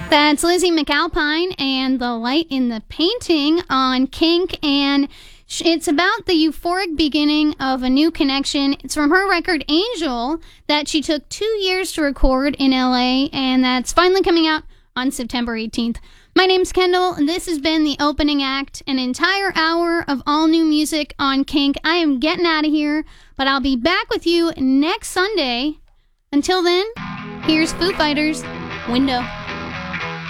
That's Lizzie McAlpine and The Light in the Painting on Kink, and it's about the euphoric beginning of a new connection. It's from her record Angel that she took 2 years to record in LA, and that's finally coming out on September 18th. My name's Kendall, and this has been the opening act, an entire hour of all new music on Kink. I am getting out of here, but I'll be back with you next Sunday. Until then, here's Foo Fighters, Window.